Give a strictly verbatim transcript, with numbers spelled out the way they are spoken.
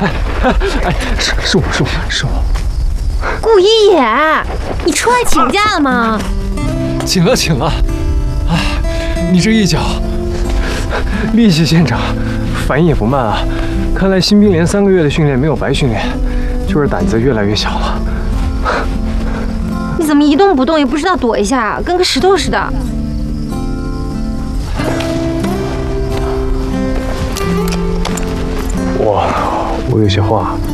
哎，是是我是我是我。 顾一野，你出来请假了吗？ 请了请了。哎，你这一脚，立即现场，反应也不慢啊。看来新兵连三个月的训练没有白训练，就是胆子越来越小了。 你怎么一动不动，也不知道躲一下，跟个石头似的？ 我我有些话